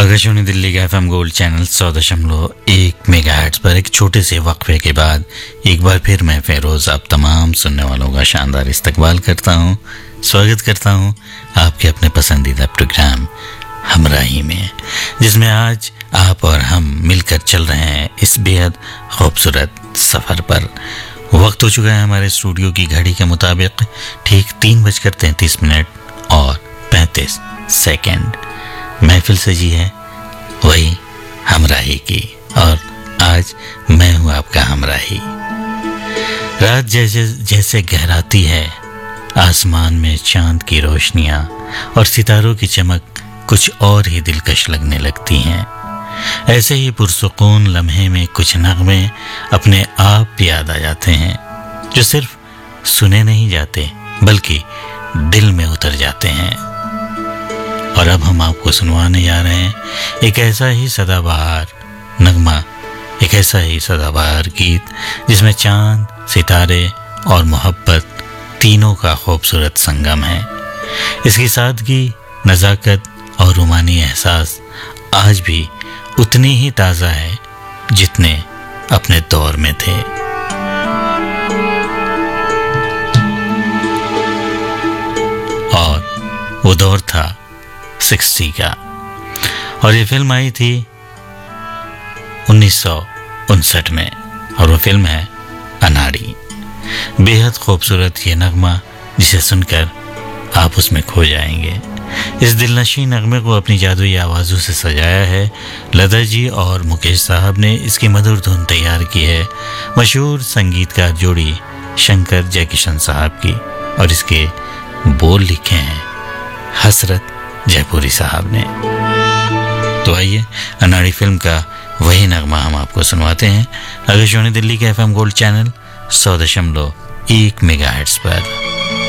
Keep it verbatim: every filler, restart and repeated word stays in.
आकाशवाणी दिल्ली का FM gold channel सौ दशमलव एक मेगाहर्ट्ज पर एक छोटे से वक्फे के बाद एक बार फिर मैं फेरोज आप तमाम सुनने वालों का शानदार इस्तकबाल करता हूं, स्वागत करता हूं आपके अपने पसंदीदा प्रोग्राम हमराही में, जिसमें आज आप और हम मिलकर चल रहे हैं इस बेहद खूबसूरत सफ़र पर। वक्त हो चुका है हमारे स्टूडियो की घड़ी के मुताबिक ठीक तीन बजकर तैंतीस मिनट और पैंतीस सेकेंड। महफिल सजी है वही हमराही की, और आज मैं हूं आपका हमराही। रात जैसे जैसे गहराती है, आसमान में चांद की रोशनियां और सितारों की चमक कुछ और ही दिलकश लगने लगती हैं। ऐसे ही पुरसुकून लम्हे में कुछ नगमे अपने आप याद आ जाते हैं, जो सिर्फ सुने नहीं जाते बल्कि दिल में उतर जाते हैं। और अब हम आपको सुनवाने जा रहे हैं एक ऐसा ही सदाबहार नगमा, एक ऐसा ही सदाबहार गीत जिसमें चांद, सितारे और मोहब्बत तीनों का खूबसूरत संगम है। इसकी सादगी, नज़ाकत और रूमानी एहसास आज भी उतनी ही ताज़ा है जितने अपने दौर में थे। और वो दौर था सिक्सटी का, और ये फिल्म आई थी उन्नीस सौ उनसठ में, और वो फिल्म है अनाड़ी। बेहद खूबसूरत ये नगमा जिसे सुनकर आप उसमें खो जाएंगे। इस दिलनशी नगमे को अपनी जादुई आवाज़ों से सजाया है लता जी, और मुकेश साहब ने इसकी मधुर धुन तैयार की है मशहूर संगीतकार जोड़ी शंकर जयकिशन साहब की, और इसके बोल लिखे हैं हसरत जयपुरी साहब ने। तो आइए अनाड़ी फिल्म का वही नगमा हम आपको सुनवाते हैं आकाशवाणी दिल्ली के एफएम गोल्ड चैनल सौ दशमलव एक मेगाहर्ट्ज पर।